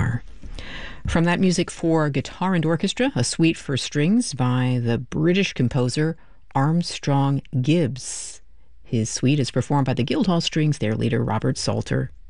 guitar. From that music for guitar and orchestra, a suite for strings by the British composer Armstrong Gibbs. His suite is performed by the Guildhall Strings, their leader Robert Salter.